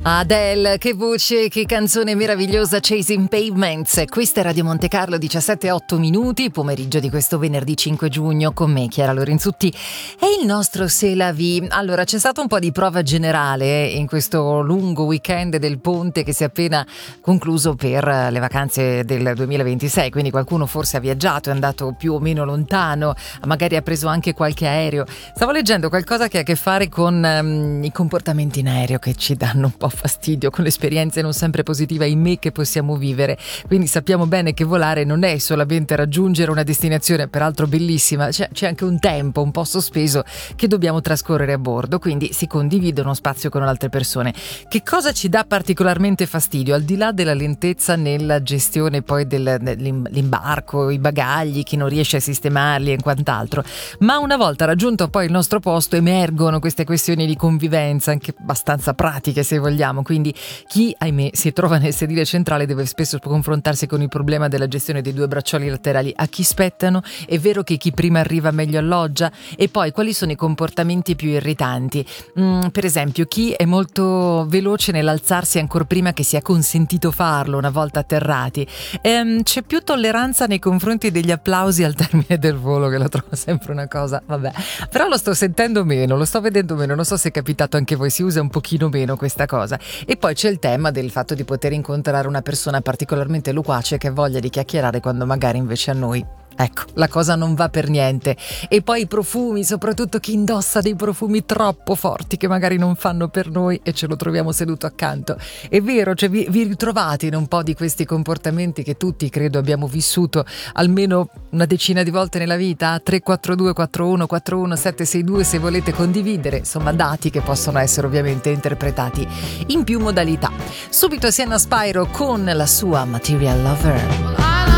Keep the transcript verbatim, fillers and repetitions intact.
Adele, che voce, che canzone meravigliosa, Chasing Pavements. Questa è Radio Monte Carlo, diciassette e otto minuti, pomeriggio di questo venerdì cinque giugno, con me Chiara Lorenzutti e il nostro C'est la vie. Allora, c'è stato un po' di prova generale in questo lungo weekend del ponte che si è appena concluso per le vacanze del duemilaventisei, quindi qualcuno forse ha viaggiato, è andato più o meno lontano, magari ha preso anche qualche aereo. Stavo leggendo qualcosa che ha a che fare con um, i comportamenti in aereo che ci danno un po' fastidio, con l'esperienza non sempre positiva, ahimè, che possiamo vivere. Quindi sappiamo bene che volare non è solamente raggiungere una destinazione, peraltro bellissima, c'è, c'è anche un tempo un po' sospeso che dobbiamo trascorrere a bordo, quindi si condivide uno spazio con altre persone. Che cosa ci dà particolarmente fastidio, al di là della lentezza nella gestione poi del, dell'imbarco, i bagagli, chi non riesce a sistemarli e quant'altro, ma una volta raggiunto poi il nostro posto emergono queste questioni di convivenza, anche abbastanza pratiche se vogliamo. Quindi chi, ahimè, si trova nel sedile centrale deve spesso confrontarsi con il problema della gestione dei due braccioli laterali. A chi spettano? È vero che chi prima arriva meglio alloggia? E poi quali sono i comportamenti più irritanti? Mm, per esempio, chi è molto veloce nell'alzarsi ancora prima che sia consentito farlo una volta atterrati. Ehm, c'è più tolleranza nei confronti degli applausi al termine del volo, che lo trovo sempre una cosa, vabbè, però lo sto sentendo meno, lo sto vedendo meno, non so se è capitato anche a voi, si usa un pochino meno questa cosa. E poi c'è il tema del fatto di poter incontrare una persona particolarmente loquace che ha voglia di chiacchierare quando magari invece a noi, ecco, la cosa non va per niente. E poi i profumi, soprattutto chi indossa dei profumi troppo forti che magari non fanno per noi e ce lo troviamo seduto accanto. È vero, cioè vi, vi ritrovate in un po' di questi comportamenti che tutti credo abbiamo vissuto almeno una decina di volte nella vita. Tre quattro due quattro uno quattro uno sette sei due se volete condividere, insomma dati che possono essere ovviamente interpretati in più modalità. Subito Sienna Spyro con la sua Material Lover.